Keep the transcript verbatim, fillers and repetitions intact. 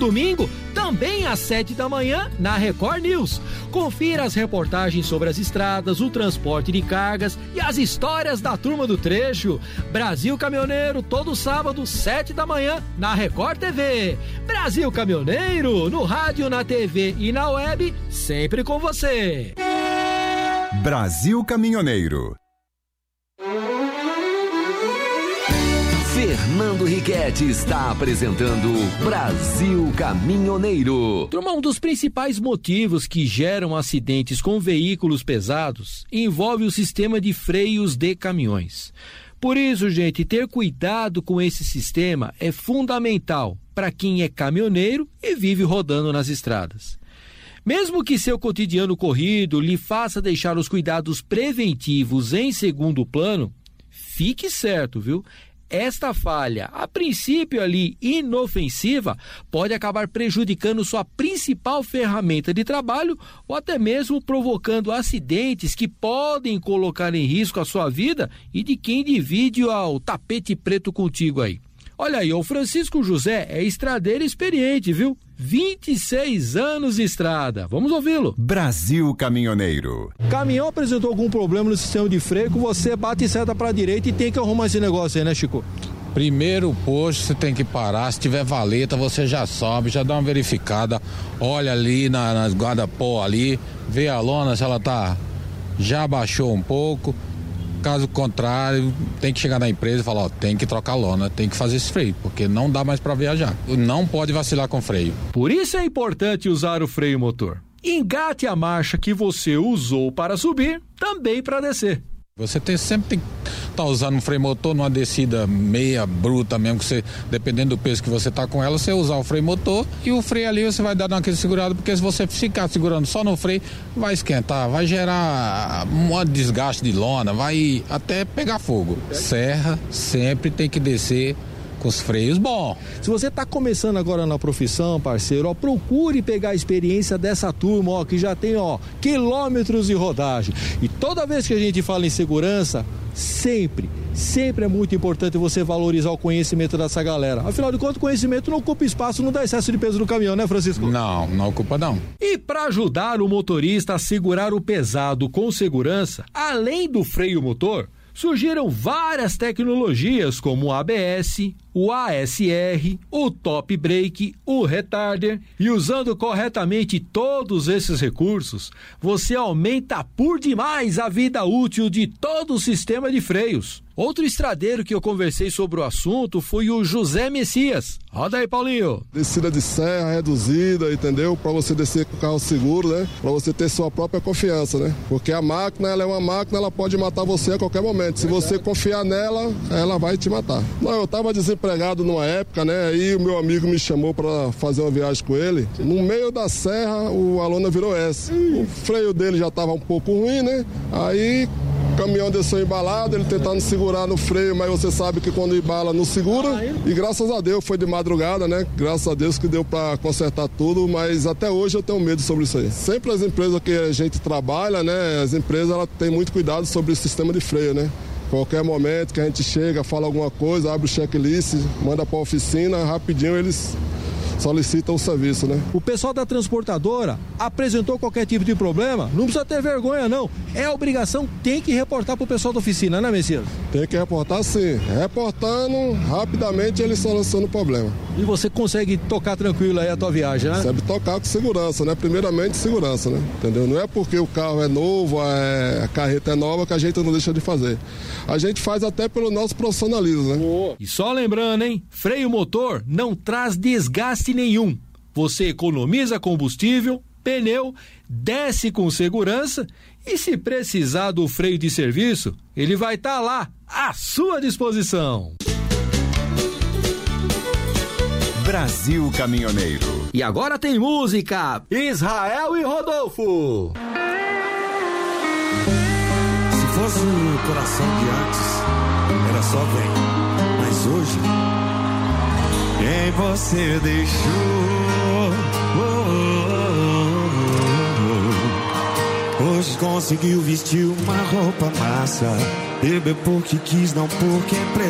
Domingo, também às sete da manhã, na Record News. Confira as reportagens sobre as estradas, o transporte de cargas e as histórias da turma do trecho. Brasil Caminhoneiro, todo sábado, sete da manhã, na Record T V. Brasil Caminhoneiro, no rádio, na T V e na web, sempre com você. Brasil Caminhoneiro. Fernando Riquetti está apresentando Brasil Caminhoneiro. Turma, um dos principais motivos que geram acidentes com veículos pesados envolve o sistema de freios de caminhões. Por isso, gente, ter cuidado com esse sistema é fundamental para quem é caminhoneiro e vive rodando nas estradas. Mesmo que seu cotidiano corrido lhe faça deixar os cuidados preventivos em segundo plano, fique certo, viu? Esta falha, a princípio ali inofensiva, pode acabar prejudicando sua principal ferramenta de trabalho ou até mesmo provocando acidentes que podem colocar em risco a sua vida e de quem divide o tapete preto contigo aí. Olha aí, o Francisco José é estradeiro experiente, viu? vinte e seis anos de estrada. Vamos ouvi-lo. Brasil Caminhoneiro. Caminhão apresentou algum problema no sistema de freio que você bate seta pra direita e tem que arrumar esse negócio aí, né, Chico? Primeiro posto você tem que parar, se tiver valeta você já sobe, já dá uma verificada, olha ali na, nas guarda-pó ali, vê a lona se ela tá, já baixou um pouco. Caso contrário, tem que chegar na empresa e falar, ó, tem que trocar a lona, tem que fazer esse freio, porque não dá mais para viajar. Não pode vacilar com freio. Por isso é importante usar o freio motor. Engate a marcha que você usou para subir, também para descer. Você tem, sempre tem que estar tá usando um freio motor numa descida meia bruta mesmo, que você, dependendo do peso que você tá com ela, você usar o freio motor e o freio ali você vai dar naquele segurado, porque se você ficar segurando só no freio, vai esquentar, vai gerar um desgaste de lona, vai até pegar fogo. Serra sempre tem que descer com os freios bom. Se você está começando agora na profissão, parceiro, ó, procure pegar a experiência dessa turma, ó, que já tem, ó, quilômetros de rodagem. E toda vez que a gente fala em segurança, sempre, sempre é muito importante você valorizar o conhecimento dessa galera. Afinal de contas, o conhecimento não ocupa espaço, não dá excesso de peso no caminhão, né, Francisco? Não, não ocupa não. E para ajudar o motorista a segurar o pesado com segurança, além do freio motor, surgiram várias tecnologias como o A B S, o A S R, o Top Brake, o Retarder, e usando corretamente todos esses recursos, você aumenta por demais a vida útil de todo o sistema de freios. Outro estradeiro que eu conversei sobre o assunto foi o José Messias. Roda aí, Paulinho. Descida de serra reduzida, entendeu? Para você descer com o carro seguro, né? Para você ter sua própria confiança, né? Porque a máquina, ela é uma máquina, ela pode matar você a qualquer momento. Se você confiar nela, ela vai te matar. Não, eu tava desempregado numa época, né? Aí o meu amigo me chamou para fazer uma viagem com ele. No meio da serra, o Alona virou S. O freio dele já tava um pouco ruim, né? Aí o caminhão desceu embalado, ele tentando segurar no freio, mas você sabe que quando embala não segura. E graças a Deus foi de madrugada, né? Graças a Deus que deu para consertar tudo, mas até hoje eu tenho medo sobre isso aí. Sempre as empresas que a gente trabalha, né? As empresas ela têm muito cuidado sobre o sistema de freio, né? Qualquer momento que a gente chega, fala alguma coisa, abre o checklist, manda para a oficina, rapidinho eles solicitam o serviço, né? O pessoal da transportadora apresentou qualquer tipo de problema, não precisa ter vergonha não, é obrigação, tem que reportar pro pessoal da oficina, né, Messias? Tem que reportar sim, reportando, rapidamente eles solucionam o problema. E você consegue tocar tranquilo aí a tua viagem, né? Sabe tocar com segurança, né? Primeiramente segurança, né? Entendeu? Não é porque o carro é novo, a carreta é nova que a gente não deixa de fazer. A gente faz até pelo nosso profissionalismo, né? Oh. E só lembrando, hein? Freio motor não traz desgaste nenhum. Você economiza combustível, pneu, desce com segurança e se precisar do freio de serviço, ele vai estar tá lá à sua disposição. Brasil Caminhoneiro. E agora tem música, Israel e Rodolfo. Se fosse o coração de antes, era só vem, mas hoje quem você deixou, oh, oh, oh. Hoje conseguiu vestir uma roupa massa, beber porque quis, não porque